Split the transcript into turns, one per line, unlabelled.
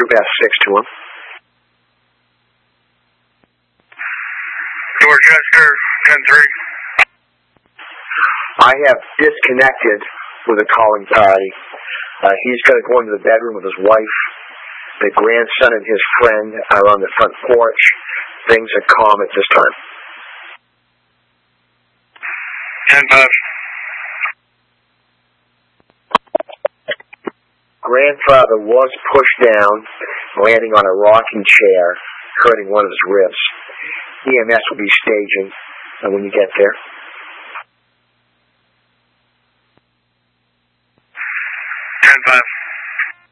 F6 to him.
Dorchester, 10-3.
I have disconnected with the calling party. He's going to go into the bedroom with his wife. The grandson and his friend are on the front porch. Things are calm at this time.
10-5.
Grandfather was pushed down, landing on a rocking chair, hurting one of his ribs. EMS will be staging when you get there.